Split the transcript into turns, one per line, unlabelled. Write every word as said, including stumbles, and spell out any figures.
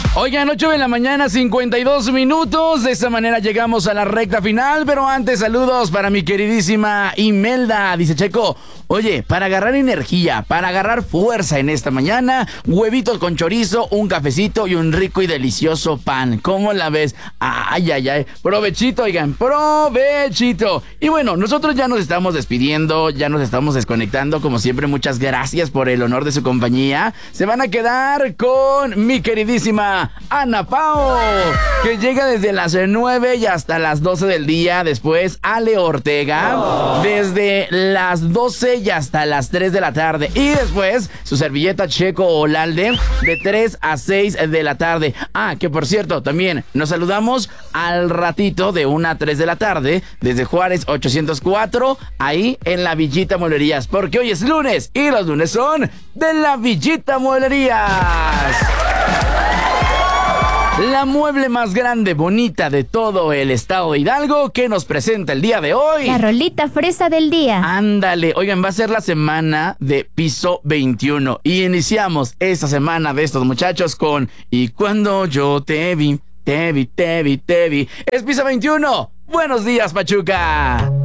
Oigan, ocho de la mañana, cincuenta y dos minutos. De esta manera llegamos a la recta final. Pero antes, saludos para mi queridísima Imelda. Dice Checo, oye, para agarrar energía, para agarrar fuerza en esta mañana, huevitos con chorizo, un cafecito y un rico y delicioso pan. ¿Cómo la ves? Ay, ay, ay. Provechito, oigan, provechito. Y bueno, nosotros ya nos estamos despidiendo, ya nos estamos desconectando. Como siempre, muchas gracias por el honor de su compañía. Se van a quedar con mi queridísima Ana Pao, que llega desde las nueve y hasta las doce del día. Después Ale Ortega, desde las doce y hasta las tres de la tarde. Y después su servilleta Checo Olalde, de tres a seis de la tarde. Ah, que por cierto, también nos saludamos al ratito de una a tres de la tarde, desde Juárez ochocientos cuatro, ahí en la Villita Mueblerías, porque hoy es lunes y los lunes son de la Villita Mueblerías. La mueble más grande, bonita de todo el estado de Hidalgo, que nos presenta el día de hoy
la rolita fresa del día.
Ándale, oigan, va a ser la semana de piso veintiuno. Y iniciamos esta semana de estos muchachos con Y cuando yo te vi, te vi, te vi, te vi. Es piso veintiuno. Buenos días, Pachuca.